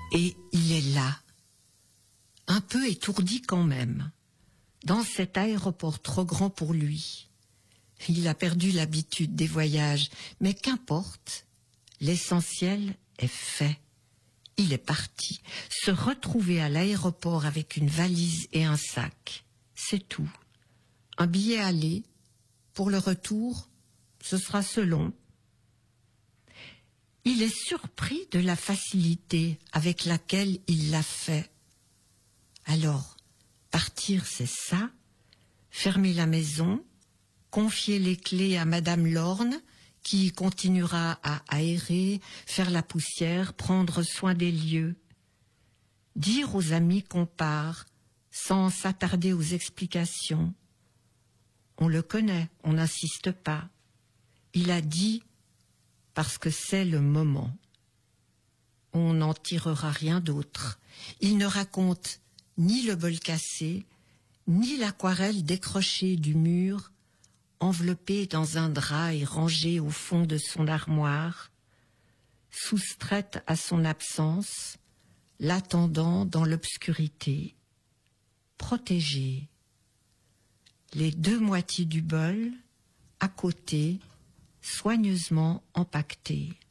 Et il est là, un peu étourdi quand même, dans cet aéroport trop grand pour lui. Il a perdu l'habitude des voyages, mais qu'importe, l'essentiel est fait. Il est parti, se retrouver à l'aéroport avec une valise et un sac, c'est tout. Un billet aller, pour le retour, ce sera selon. Il est surpris de la facilité avec laquelle il l'a fait. Alors, partir, c'est ça, fermer la maison, confier les clés à Madame Lorne, qui continuera à aérer, faire la poussière, prendre soin des lieux. Dire aux amis qu'on part, sans s'attarder aux explications. On le connaît, on n'insiste pas. Il a dit parce que c'est le moment. On n'en tirera rien d'autre. Il ne raconte ni le bol cassé, ni l'aquarelle décrochée du mur, enveloppée dans un drap et rangée au fond de son armoire, soustraite à son absence, l'attendant dans l'obscurité, protégée. Les deux moitiés du bol, à côté, soigneusement empaquetées.